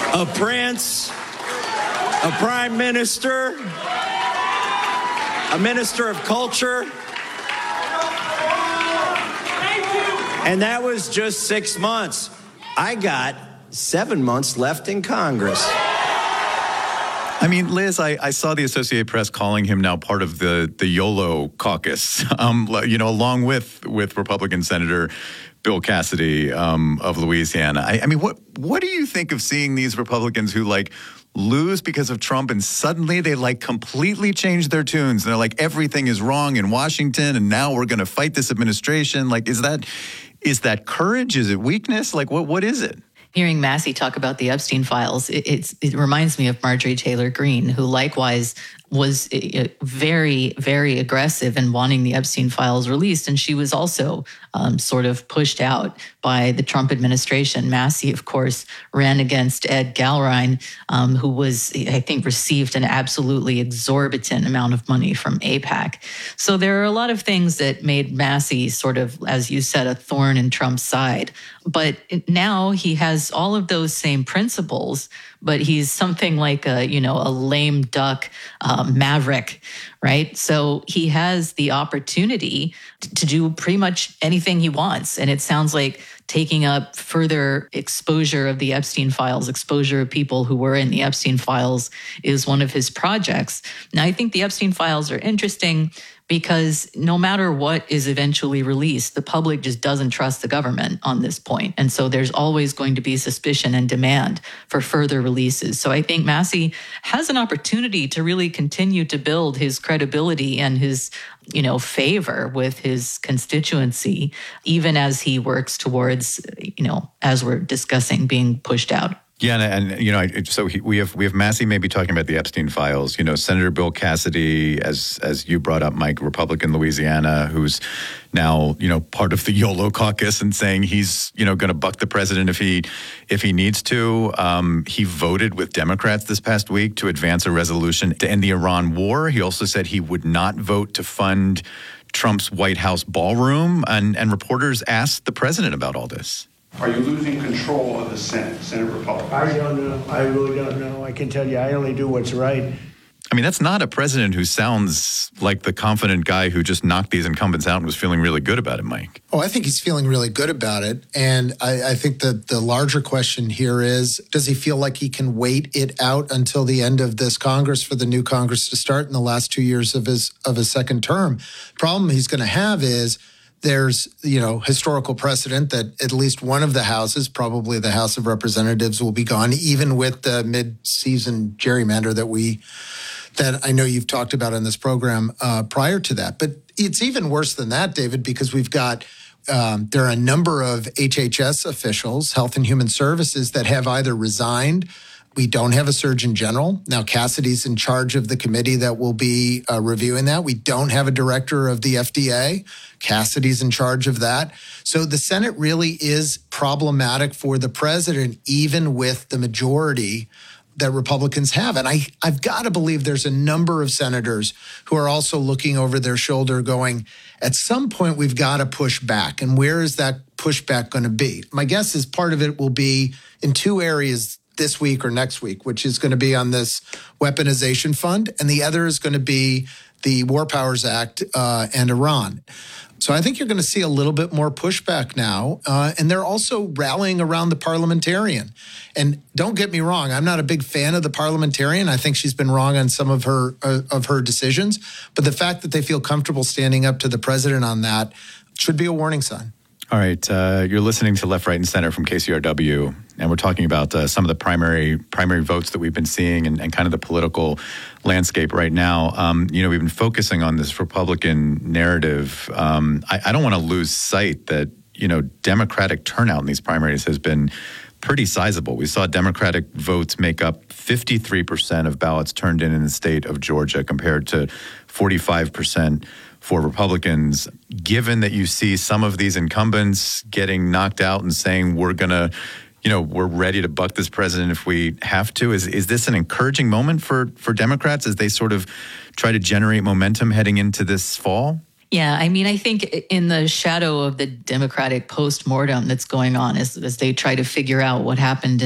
a prince, a prime minister, a minister of culture. And that was just 6 months. I got 7 months left in Congress. I mean, Liz, I saw the Associated Press calling him now part of the YOLO caucus, along with Republican Senator Bill Cassidy of Louisiana. I mean, what do you think of seeing these Republicans who lose because of Trump and suddenly they completely change their tunes and they're like, everything is wrong in Washington and now we're going to fight this administration? Is that courage? Is it weakness? What is it? Hearing Massie talk about the Epstein files, it reminds me of Marjorie Taylor Greene, who likewise was very, very aggressive in wanting the Epstein files released. And she was also sort of pushed out by the Trump administration. Massie, of course, ran against Ed Galrein, who was, I think, received an absolutely exorbitant amount of money from AIPAC. So there are a lot of things that made Massie sort of, as you said, a thorn in Trump's side. But now he has all of those same principles, but he's something like a lame duck maverick, right? So he has the opportunity to do pretty much anything he wants. And it sounds like taking up further exposure of the Epstein files, exposure of people who were in the Epstein files is one of his projects. Now, I think the Epstein files are interesting because no matter what is eventually released, the public just doesn't trust the government on this point. And so there's always going to be suspicion and demand for further releases. So I think Massie has an opportunity to really continue to build his credibility and his, favor with his constituency, even as he works towards, as we're discussing, being pushed out. Yeah, and we have Massie maybe talking about the Epstein files. Senator Bill Cassidy, as you brought up, Mike, Republican Louisiana, who's now part of the YOLO caucus and saying he's going to buck the president if he needs to. He voted with Democrats this past week to advance a resolution to end the Iran war. He also said he would not vote to fund Trump's White House ballroom, and reporters asked the president about all this. Are you losing control of the Senate Republicans? I don't know. I really don't know. I can tell you, I only do what's right. I mean, that's not a president who sounds like the confident guy who just knocked these incumbents out and was feeling really good about it, Mike. Oh, I think he's feeling really good about it. And I think that the larger question here is, does he feel like he can wait it out until the end of this Congress for the new Congress to start in the last 2 years of his second term? Problem he's going to have is, there's, historical precedent that at least one of the houses, probably the House of Representatives, will be gone, even with the mid-season gerrymander that I know you've talked about in this program prior to that. But it's even worse than that, David, because we've got there are a number of HHS officials, Health and Human Services, that have either resigned. We don't have a Surgeon General. Now, Cassidy's in charge of the committee that will be reviewing that. We don't have a director of the FDA. Cassidy's in charge of that. So the Senate really is problematic for the president, even with the majority that Republicans have. And I've got to believe there's a number of senators who are also looking over their shoulder going, at some point, we've got to push back. And where is that pushback going to be? My guess is part of it will be in two areas this week or next week, which is going to be on this weaponization fund, and the other is going to be the War Powers Act and Iran. So I think you're going to see a little bit more pushback now, and they're also rallying around the parliamentarian. And don't get me wrong, I'm not a big fan of the parliamentarian. I think she's been wrong on some of her decisions, but the fact that they feel comfortable standing up to the president on that should be a warning sign. All right, you're listening to Left, Right, and Center from KCRW, and we're talking about some of the primary votes that we've been seeing and kind of the political landscape right now. We've been focusing on this Republican narrative. I don't want to lose sight that, Democratic turnout in these primaries has been pretty sizable. We saw Democratic votes make up 53% of ballots turned in the state of Georgia compared to 45% for Republicans. Given that you see some of these incumbents getting knocked out and saying we're ready to buck this president if we have to, is this an encouraging moment for Democrats as they sort of try to generate momentum heading into this fall? Yeah, I mean, I think in the shadow of the Democratic postmortem that's going on as they try to figure out what happened